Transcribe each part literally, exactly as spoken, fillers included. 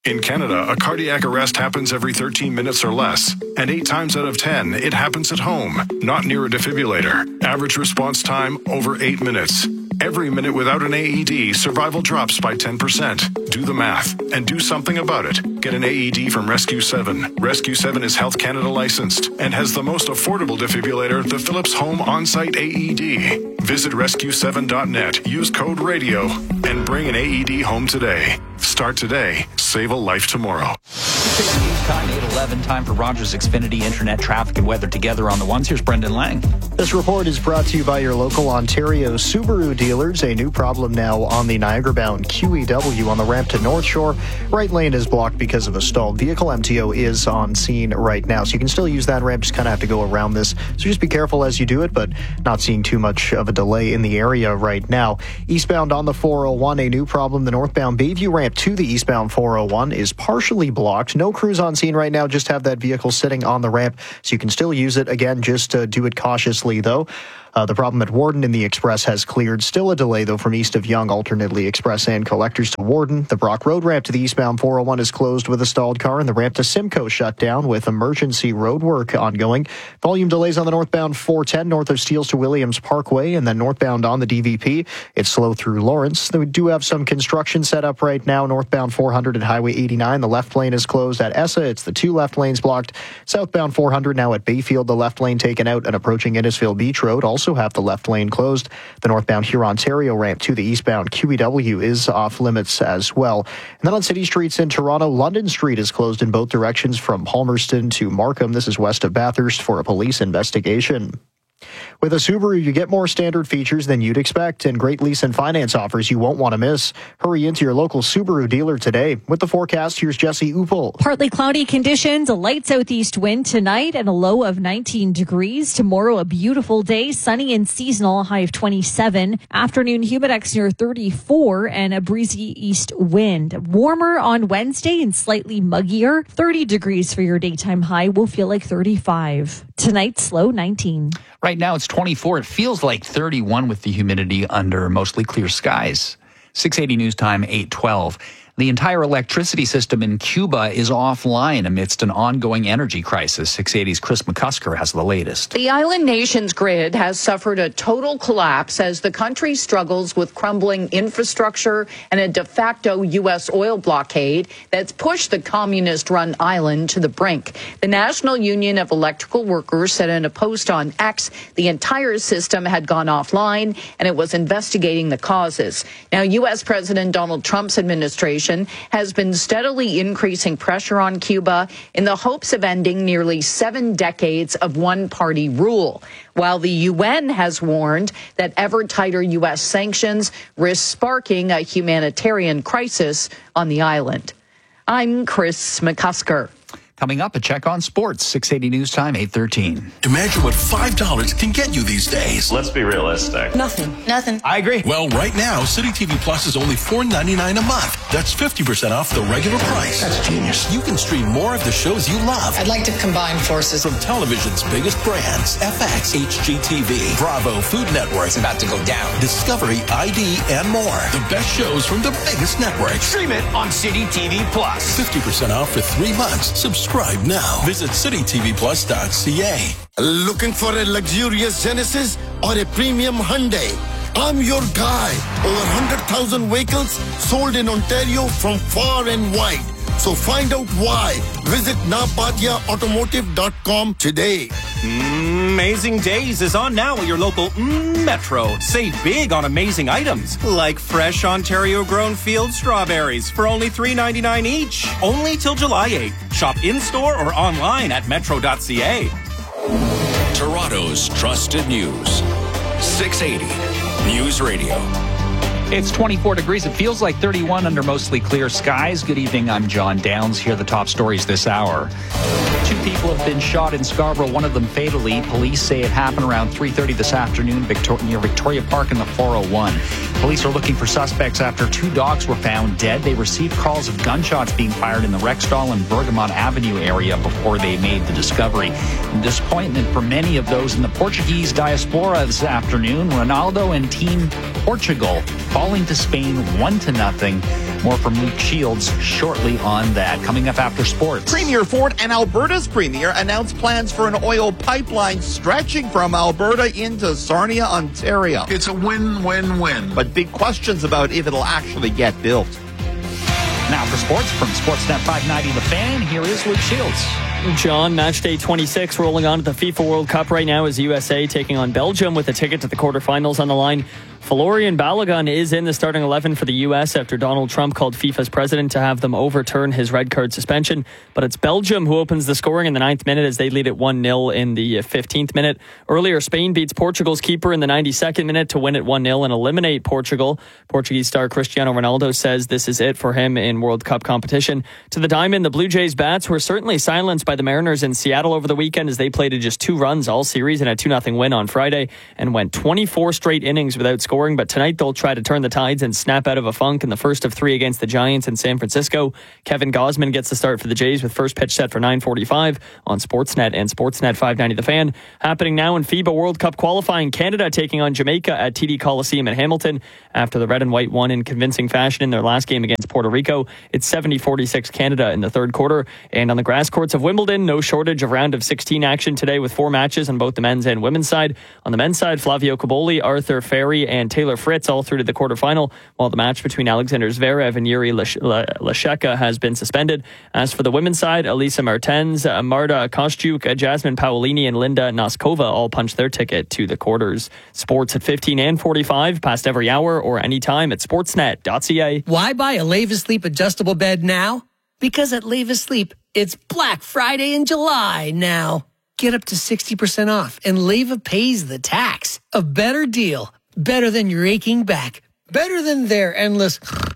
In Canada, a cardiac arrest happens every thirteen minutes or less, and eight times out of ten, it happens at home, not near a defibrillator. Average response time, over eight minutes. Every minute without an A E D, survival drops by ten percent. Do the math and do something about it. Get an A E D from Rescue seven. Rescue seven is Health Canada licensed and has the most affordable defibrillator, the Philips Home On-Site A E D. Visit rescue seven dot net, use code RADIO, and bring an A E D home today. Start today. Save a life tomorrow. Time eight eleven, time for Rogers Xfinity Internet traffic and weather together on the ones. Here's Brendan Lang. This report is brought to you by your local Ontario Subaru dealers. A new problem now on the Niagara-bound Q E W on the ramp to North Shore. Right lane is blocked because of a stalled vehicle. M T O is on scene right now, so you can still use that ramp, just kind of have to go around this. So just be careful as you do it, but not seeing too much of a delay in the area right now. Eastbound on the four oh one, a new problem. The northbound Bayview ramp to the eastbound four oh one is partially blocked. No crews on scene right now, just have that vehicle sitting on the ramp, so you can still use it. Again, just uh, do it cautiously, though. Uh, the problem at Warden in the Express has cleared. Still a delay, though, from east of Yonge, alternately Express and Collectors to Warden. The Brock Road ramp to the eastbound four oh one is closed with a stalled car, and the ramp to Simcoe shut down with emergency road work ongoing. Volume delays on the northbound four ten north of Steeles to Williams Parkway, and then northbound on the D V P. It's slow through Lawrence. We do have some construction set up right now. Northbound four hundred at Highway eighty-nine. The left lane is closed at Essa. It's the two left lanes blocked. Southbound four hundred now at Bayfield. The left lane taken out, and approaching Innisfil Beach Road also have the left lane closed. The northbound Huron-Ontario ramp to the eastbound Q E W is off limits as well. And then on city streets in Toronto, London Street is closed in both directions from Palmerston to Markham. This is west of Bathurst for a police investigation. With a Subaru, you get more standard features than you'd expect and great lease and finance offers you won't want to miss. Hurry into your local Subaru dealer today. With the forecast, here's Jesse Upel. Partly cloudy conditions, a light southeast wind tonight and a low of nineteen degrees. Tomorrow, a beautiful day, sunny and seasonal, high of twenty-seven. Afternoon, humidex near thirty-four and a breezy east wind. Warmer on Wednesday and slightly muggier. thirty degrees for your daytime high. Will feel like thirty-five. Tonight's low nineteen. Right now it's twenty-four. It feels like thirty-one with the humidity under mostly clear skies. six eighty News Time, eight twelve. The entire electricity system in Cuba is offline amidst an ongoing energy crisis. six eighty's Chris McCusker has the latest. The island nation's grid has suffered a total collapse as the country struggles with crumbling infrastructure and a de facto U S oil blockade that's pushed the communist-run island to the brink. The National Union of Electrical Workers said in a post on X the entire system had gone offline and it was investigating the causes. Now, U S President Donald Trump's administration has been steadily increasing pressure on Cuba in the hopes of ending nearly seven decades of one-party rule, while the U N has warned that ever tighter U S sanctions risk sparking a humanitarian crisis on the island. I'm Chris McCusker. Coming up, a check on sports. six eighty News Time, eight thirteen. Imagine what five dollars can get you these days. Let's be realistic. Nothing. Nothing. I agree. Well, right now, City T V Plus is only four ninety-nine a month. That's fifty percent off the regular price. That's genius. You can stream more of the shows you love. I'd like to combine forces. From television's biggest brands, F X, H G T V, Bravo, Food Network. It's about to go down. Discovery, I D, and more. The best shows from the biggest networks. Stream it on City T V Plus. fifty percent off for three months. Subscribe now. Visit city t v plus dot c a. Looking for a luxurious Genesis or a premium Hyundai? I'm your guy. Over one hundred thousand vehicles sold in Ontario from far and wide. So find out why. Visit napatia automotive dot com today. Amazing Days is on now at your local mm, Metro. Save big on amazing items like fresh Ontario-grown field strawberries for only three ninety-nine each. Only till July eighth. Shop in-store or online at metro dot c a. Toronto's trusted news. six eighty News Radio. It's twenty-four degrees. It feels like thirty-one under mostly clear skies. Good evening. I'm John Downs. Here are the top stories this hour. Two people have been shot in Scarborough, one of them fatally. Police say it happened around three thirty this afternoon Victor- near Victoria Park in the four oh one. Police are looking for suspects after two dogs were found dead. They received calls of gunshots being fired in the Rexdal and Bergamot Avenue area before they made the discovery. And disappointment for many of those in the Portuguese diaspora this afternoon. Ronaldo and Team Portugal falling to Spain one to nothing. More from Luke Shields shortly on that. Coming up after sports. Premier Ford and Alberta's Premier announced plans for an oil pipeline stretching from Alberta into Sarnia, Ontario. It's a win-win-win. But big questions about if it'll actually get built. Now for sports from Sportsnet five ninety The Fan, here is Luke Shields. John, match day twenty-six rolling on to the FIFA World Cup right now as U S A taking on Belgium with a ticket to the quarterfinals on the line. Florian Balogun is in the starting eleven for the U S after Donald Trump called FIFA's president to have them overturn his red card suspension. But it's Belgium who opens the scoring in the ninth minute as they lead it one nil in the fifteenth minute. Earlier, Spain beats Portugal's keeper in the ninety-second minute to win it one nil and eliminate Portugal. Portuguese star Cristiano Ronaldo says this is it for him in World Cup competition. To the diamond, the Blue Jays bats were certainly silenced by the Mariners in Seattle over the weekend as they played to just two runs all series in a two nothing win on Friday and went twenty-four straight innings without scoring. But tonight they'll try to turn the tides and snap out of a funk in the first of three against the Giants in San Francisco. Kevin Gausman gets the start for the Jays with first pitch set for nine forty-five on Sportsnet and Sportsnet five ninety The Fan. Happening now in FIBA World Cup qualifying, Canada taking on Jamaica at T D Coliseum in Hamilton after the red and white won in convincing fashion in their last game against Puerto Rico. It's seventy forty-six Canada in the third quarter. And on the grass courts of Wimbledon, no shortage of round of sixteen action today with four matches on both the men's and women's side. On the men's side, Flavio Cobolli, Arthur Ferry, and Taylor Fritz all through to the quarterfinal, while the match between Alexander Zverev and Yuri Lasheka has been suspended. As for the women's side, Elisa Martens, Marta Kostyuk, Jasmine Paolini, and Linda Noskova all punched their ticket to the quarters. Sports at fifteen and forty-five, past every hour or anytime at sportsnet dot c a. Why buy a Leva Sleep adjustable bed now? Because at Leva Sleep, it's Black Friday in July now. Get up to sixty percent off, and Leva pays the tax. A better deal. Better than your aching back. Better than their endless...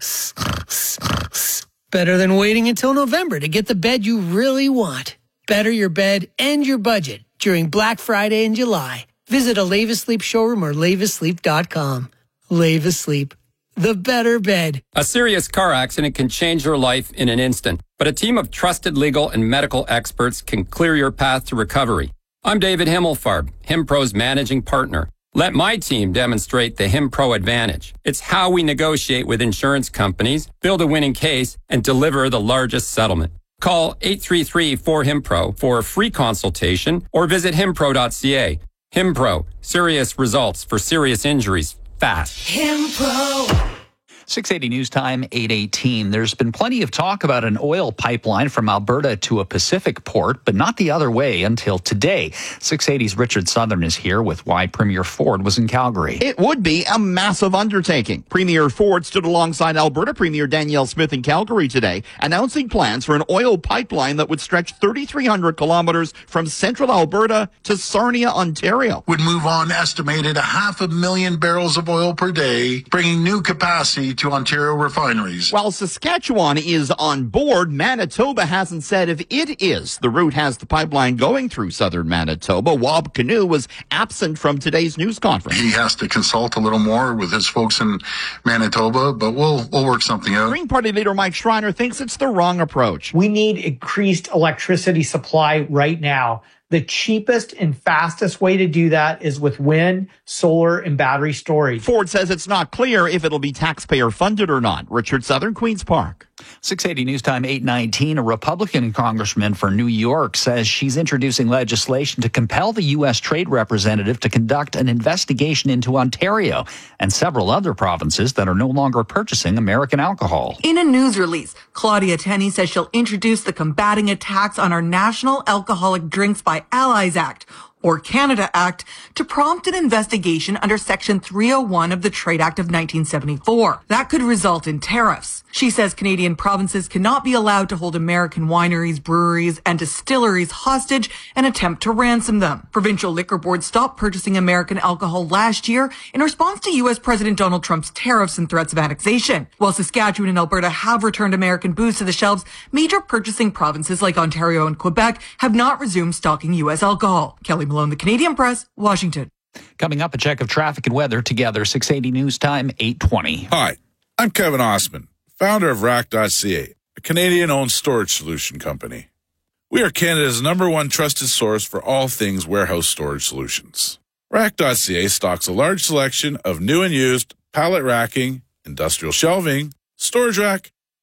Better than waiting until November to get the bed you really want. Better your bed and your budget during Black Friday in July. Visit a Leva Sleep showroom or leva sleep dot com. Leva Sleep. The better bed. A serious car accident can change your life in an instant, but a team of trusted legal and medical experts can clear your path to recovery. I'm David Himmelfarb, HimPro's managing partner. Let my team demonstrate the HimPro advantage. It's how we negotiate with insurance companies, build a winning case, and deliver the largest settlement. Call eight three three four HimPro for a free consultation or visit himpro dot c a. HimPro, serious results for serious injuries, fast. HimPro. six eighty News Time, eight eighteen. There's been plenty of talk about an oil pipeline from Alberta to a Pacific port, but not the other way until today. six eighty's Richard Southern is here with why Premier Ford was in Calgary. It would be a massive undertaking. Premier Ford stood alongside Alberta Premier Danielle Smith in Calgary today, announcing plans for an oil pipeline that would stretch thirty-three hundred kilometers from central Alberta to Sarnia, Ontario. Would move on estimated a half a million barrels of oil per day, bringing new capacity to Ontario refineries. While Saskatchewan is on board, Manitoba hasn't said if it is. The route has the pipeline going through southern Manitoba. Wab Kinew was absent from today's news conference. He has to consult a little more with his folks in Manitoba, but we'll we'll work something out. Green Party leader Mike Schreiner thinks it's the wrong approach. We need increased electricity supply right now. The cheapest and fastest way to do that is with wind, solar, and battery storage. Ford says it's not clear if it'll be taxpayer funded or not. Richard Southern, Queen's Park. six eighty News Time, eight nineteen. A Republican congressman for New York says she's introducing legislation to compel the U S trade representative to conduct an investigation into Ontario and several other provinces that are no longer purchasing American alcohol. In a news release, Claudia Tenney says she'll introduce the Combating Attacks on Our National Alcoholic Drinks by Allies Act, or Canada Act, to prompt an investigation under Section three oh one of the Trade Act of nineteen seventy-four. That could result in tariffs. She says Canadian provinces cannot be allowed to hold American wineries, breweries, and distilleries hostage and attempt to ransom them. Provincial liquor boards stopped purchasing American alcohol last year in response to U S President Donald Trump's tariffs and threats of annexation. While Saskatchewan and Alberta have returned American booze to the shelves, major purchasing provinces like Ontario and Quebec have not resumed stocking U S alcohol. Kelly Malone, The Canadian Press, Washington. Coming up, a check of traffic and weather together. six eighty News Time, eight twenty. Hi, I'm Kevin Osman, founder of rack dot c a, a Canadian-owned storage solution company. We are Canada's number one trusted source for all things warehouse storage solutions. rack dot c a stocks a large selection of new and used pallet racking, industrial shelving, storage rack,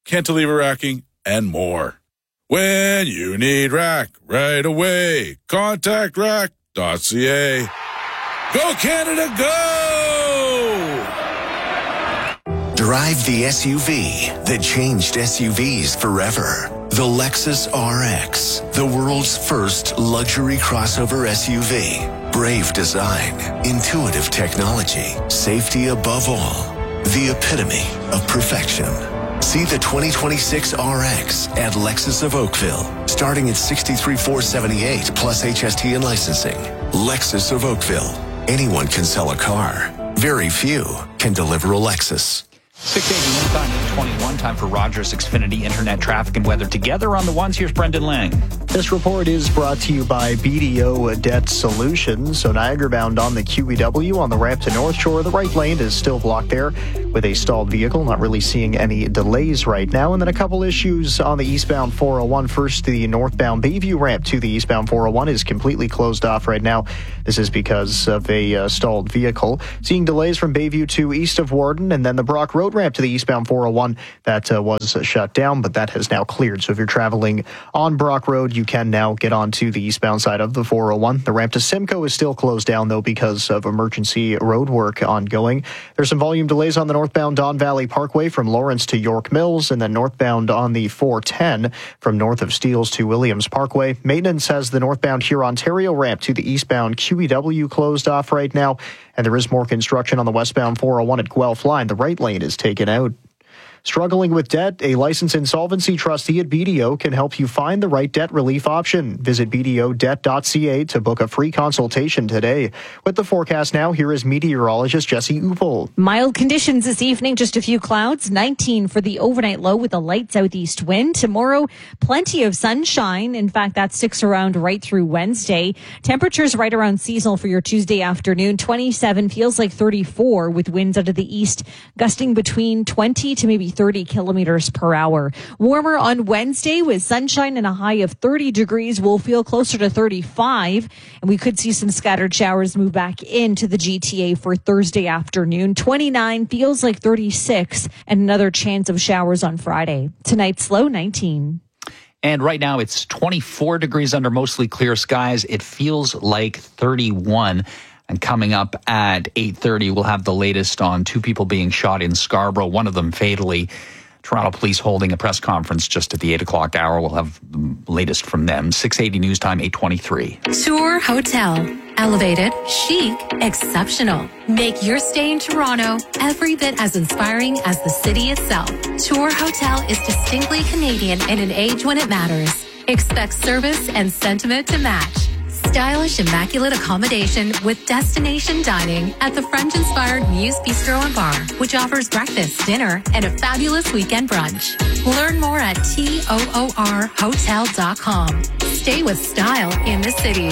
cantilever racking, and more. When you need rack right away, contact rack dot c a. Go Canada, go! Drive the S U V that changed S U Vs forever. The Lexus R X, the world's first luxury crossover S U V. Brave design, intuitive technology, safety above all. The epitome of perfection. See the twenty twenty-six R X at Lexus of Oakville, starting at sixty-three thousand four hundred seventy-eight dollars plus H S T and licensing. Lexus of Oakville. Anyone can sell a car. Very few can deliver a Lexus. six eighty time twenty-one, time for Rogers Xfinity Internet traffic and weather together on the ones. Here's Brendan Lang. This report is brought to you by B D O Debt Solutions. So Niagara bound on the Q E W on the ramp to North Shore. The right lane is still blocked there with a stalled vehicle. Not really seeing any delays right now. And then a couple issues on the eastbound four oh one. First, the northbound Bayview ramp to the eastbound four oh one is completely closed off right now. This is because of a uh, stalled vehicle. Seeing delays from Bayview to east of Warden, and then the Brock Road ramp to the eastbound four oh one that uh, was uh, shut down, but that has now cleared. So if you're traveling on Brock Road, you can now get onto the eastbound side of the four oh one. The ramp to Simcoe is still closed down, though, because of emergency road work ongoing. There's some volume delays on the northbound Don Valley Parkway from Lawrence to York Mills, and then northbound on the four ten from north of Steeles to Williams Parkway. Maintenance has the northbound Hurontario ramp to the eastbound Q E W closed off right now, and there is more construction on the westbound four oh one at Guelph Line. The right lane is taken out. Struggling with debt? A licensed insolvency trustee at B D O can help you find the right debt relief option. Visit b d o debt dot c a to book a free consultation today. With the forecast now, here is meteorologist Jesse Upel. Mild conditions this evening, just a few clouds, nineteen for the overnight low with a light southeast wind. Tomorrow, plenty of sunshine. In fact, that sticks around right through Wednesday. Temperatures right around seasonal for your Tuesday afternoon. twenty-seven feels like thirty-four with winds out of the east, gusting between twenty to maybe thirty kilometers per hour. Warmer on Wednesday with sunshine and a high of thirty degrees. We'll feel closer to thirty-five, and we could see some scattered showers move back into the G T A for Thursday afternoon. twenty-nine feels like thirty-six, and another chance of showers on Friday. Tonight's low nineteen. And right now it's twenty-four degrees under mostly clear skies. It feels like thirty-one. And coming up at eight thirty, we'll have the latest on two people being shot in Scarborough, one of them fatally. Toronto police holding a press conference just at the eight o'clock hour. We'll have the latest from them. six eighty News Time, eight twenty-three. Tour Hotel. Elevated, chic, exceptional. Make your stay in Toronto every bit as inspiring as the city itself. Tour Hotel is distinctly Canadian in an age when it matters. Expect service and sentiment to match. Stylish, immaculate accommodation with destination dining at the French-inspired Muse Bistro and Bar, which offers breakfast, dinner, and a fabulous weekend brunch. Learn more at toor hotel dot com. Stay with style in the city.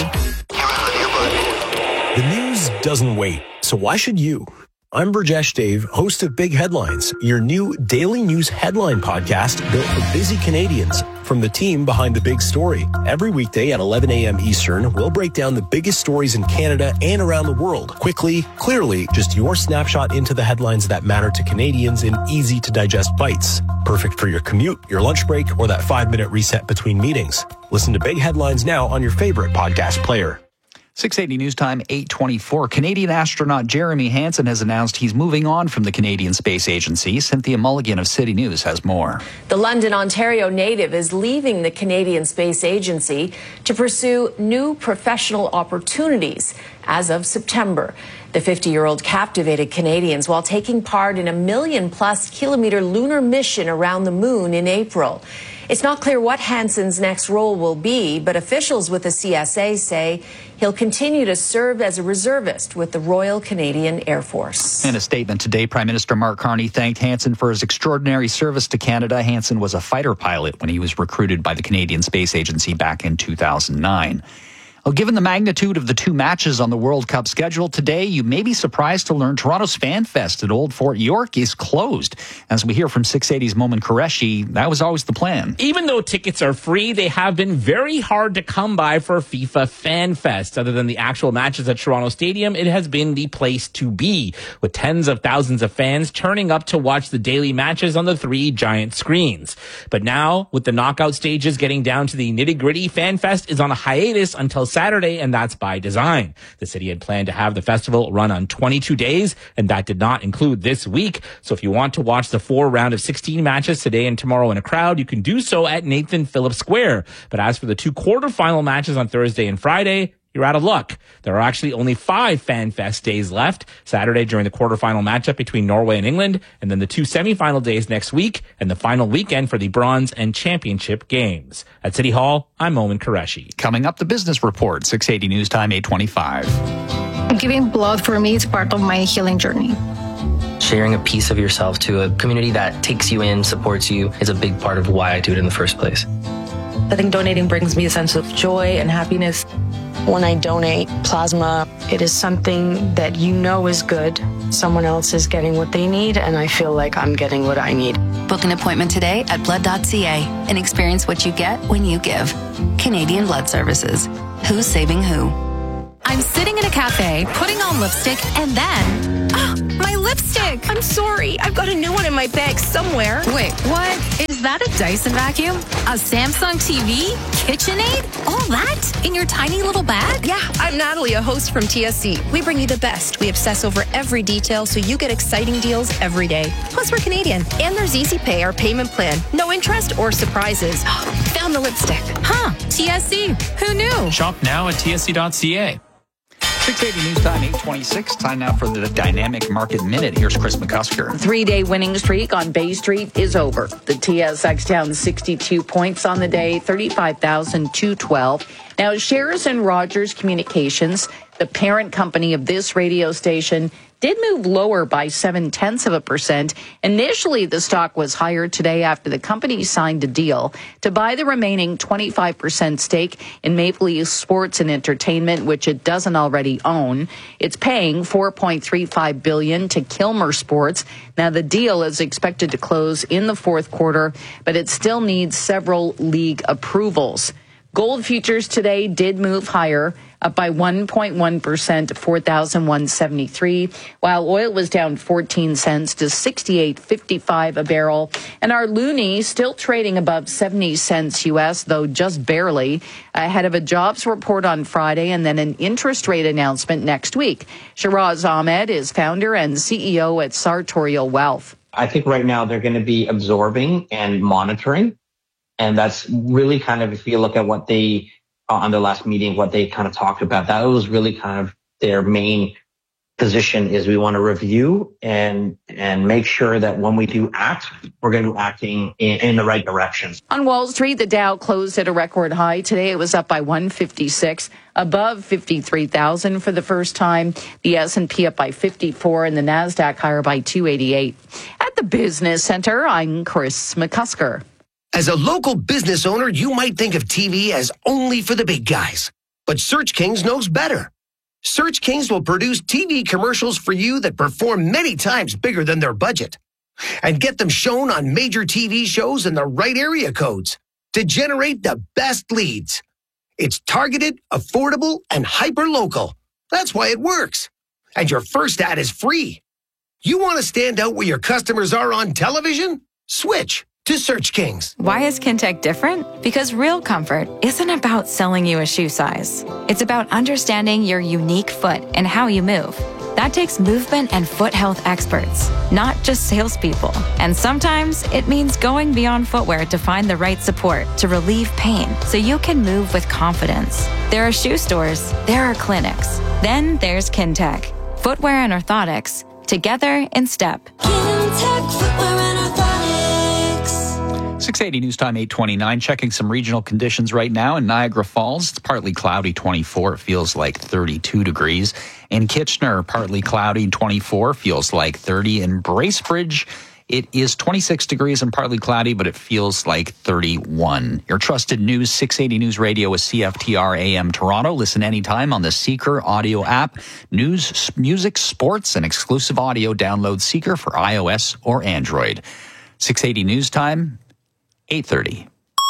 The news doesn't wait, so why should you? I'm Burjesh Dave, host of Big Headlines, your new daily news headline podcast built for busy Canadians from the team behind the big story. Every weekday at eleven a.m. Eastern, we'll break down the biggest stories in Canada and around the world. Quickly, clearly, just your snapshot into the headlines that matter to Canadians in easy-to-digest bites. Perfect for your commute, your lunch break, or that five-minute reset between meetings. Listen to Big Headlines now on your favorite podcast player. six eighty News Time, eight twenty-four. Canadian astronaut Jeremy Hansen has announced he's moving on from the Canadian Space Agency. Cynthia Mulligan of City News has more. The London, Ontario native is leaving the Canadian Space Agency to pursue new professional opportunities as of September. The fifty-year-old captivated Canadians while taking part in a million-plus kilometer lunar mission around the moon in April. It's not clear what Hansen's next role will be, but officials with the C S A say he'll continue to serve as a reservist with the Royal Canadian Air Force. In a statement today, Prime Minister Mark Carney thanked Hansen for his extraordinary service to Canada. Hansen was a fighter pilot when he was recruited by the Canadian Space Agency back in two thousand nine. Well, given the magnitude of the two matches on the World Cup schedule today, you may be surprised to learn Toronto's Fan Fest at Old Fort York is closed. As we hear from six eighty's Momin Qureshi, that was always the plan. Even though tickets are free, they have been very hard to come by for FIFA Fan Fest. Other than the actual matches at Toronto Stadium, it has been the place to be, with tens of thousands of fans turning up to watch the daily matches on the three giant screens. But now, with the knockout stages getting down to the nitty-gritty, Fan Fest is on a hiatus until Saturday, and that's by design. The city had planned to have the festival run on twenty-two days, and that did not include this week. So if you want to watch the four round of sixteen matches today and tomorrow in a crowd, you can do so at Nathan Phillips Square. But as for the two quarterfinal matches on Thursday and Friday, you're out of luck. There are actually only five Fan Fest days left. Saturday during the quarterfinal matchup between Norway and England, and then the two semifinal days next week, and the final weekend for the bronze and championship games. At City Hall, I'm Momin Qureshi. Coming up, the Business Report, six eighty News Time, eight twenty-five. Giving blood for me is part of my healing journey. Sharing a piece of yourself to a community that takes you in, supports you, is a big part of why I do it in the first place. I think donating brings me a sense of joy and happiness. When I donate plasma, it is something that you know is good. Someone else is getting what they need, and I feel like I'm getting what I need. Book an appointment today at blood dot c a and experience what you get when you give. Canadian Blood Services. Who's saving who? I'm sitting in a cafe, putting on lipstick, and then... Ah, my lipstick! I'm sorry, I've got a new one in my bag somewhere. Wait, what? Is that a Dyson vacuum? A Samsung T V? KitchenAid? All that? In your tiny little bag? Yeah, I'm Natalie, a host from T S C. We bring you the best. We obsess over every detail so you get exciting deals every day. Plus, we're Canadian. And there's Easy Pay, our payment plan. No interest or surprises. Found the lipstick. Huh, T S C. Who knew? Shop now at T S C dot C A. six eighty News Time, eight twenty-six. Time now for the Dynamic Market Minute. Here's Chris McCusker. Three-day winning streak on Bay Street is over. The T S X down sixty-two points on the day, thirty-five thousand two hundred twelve. Now, shares in Rogers Communications, the parent company of this radio station, did move lower by seven-tenths of a percent. Initially, the stock was higher today after the company signed a deal to buy the remaining twenty-five percent stake in Maple Leaf Sports and Entertainment, which it doesn't already own. It's paying four point three five billion dollars to Kilmer Sports. Now, the deal is expected to close in the fourth quarter, but it still needs several league approvals. Gold futures today did move higher, up by one point one percent to four thousand one hundred seventy-three, while oil was down fourteen cents to sixty-eight fifty-five a barrel. And our loonie still trading above seventy cents U S, though just barely, ahead of a jobs report on Friday and then an interest rate announcement next week. Shiraz Ahmed is founder and C E O at Sartorial Wealth. I think right now they're going to be absorbing and monitoring. And that's really kind of, if you look at what they, uh, on their last meeting, what they kind of talked about, that was really kind of their main position is we want to review and and make sure that when we do act, we're going to be acting in, in the right direction. On Wall Street, the Dow closed at a record high. Today it was up by one fifty-six, above fifty-three thousand for the first time. The S and P up by fifty-four and the NASDAQ higher by two eighty-eight. At the Business Center, I'm Chris McCusker. As a local business owner, you might think of T V as only for the big guys. But Search Kings knows better. Search Kings will produce T V commercials for you that perform many times bigger than their budget. And get them shown on major T V shows in the right area codes to generate the best leads. It's targeted, affordable, and hyper-local. That's why it works. And your first ad is free. You want to stand out where your customers are on television? Switch to Search Kings. Why is Kintec different? Because real comfort isn't about selling you a shoe size. It's about understanding your unique foot and how you move. That takes movement and foot health experts, not just salespeople. And sometimes it means going beyond footwear to find the right support to relieve pain so you can move with confidence. There are shoe stores, there are clinics. Then there's Kintec. Footwear and orthotics, together in step. Kintec Footwear and six eighty News Time, eight twenty-nine. Checking some regional conditions right now in Niagara Falls. It's partly cloudy, twenty-four. It feels like thirty-two degrees. In Kitchener, partly cloudy, twenty-four. Feels like thirty. In Bracebridge, It is twenty-six degrees and partly cloudy, but it feels like thirty-one. Your trusted news, six eighty News Radio with C F T R A M Toronto. Listen anytime on the Seeker audio app. News, music, sports, and exclusive audio. Download Seeker for iOS or Android. six eighty News Time, eight thirty.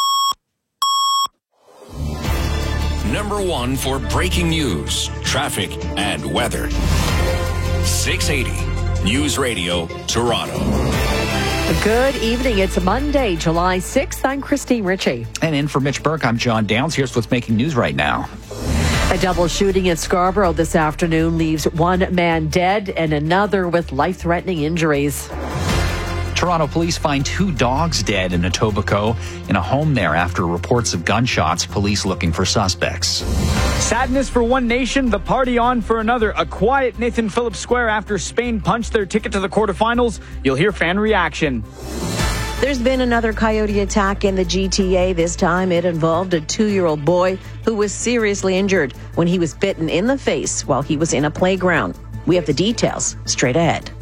Number one for breaking news, traffic, and weather. six eighty News Radio, Toronto. Good evening. It's Monday, July sixth. I'm Christine Ritchie. And in for Mitch Burke, I'm John Downs. Here's what's making news right now. A double shooting in Scarborough this afternoon leaves one man dead and another with life-threatening injuries. Toronto police find two dogs dead in Etobicoke in a home there after reports of gunshots. Police looking for suspects. Sadness for one nation, the party on for another. A quiet Nathan Phillips Square after Spain punched their ticket to the quarterfinals. You'll hear fan reaction. There's been another coyote attack in the G T A. This time it involved a two-year-old boy who was seriously injured when he was bitten in the face while he was in a playground. We have the details straight ahead.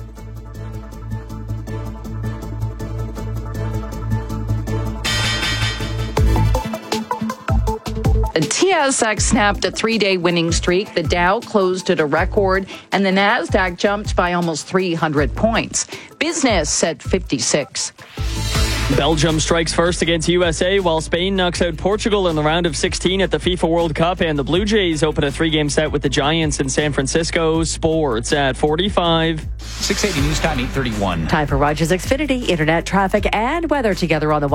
The T S X snapped a three-day winning streak. The Dow closed at a record, and the Nasdaq jumped by almost three hundred points. Business at fifty-six. Belgium strikes first against U S A, while Spain knocks out Portugal in the round of sixteen at the FIFA World Cup, and the Blue Jays open a three-game set with the Giants in San Francisco. Sports at forty-five. six eighty News Time, eight thirty-one. Time for Rogers Xfinity, internet traffic and weather together on the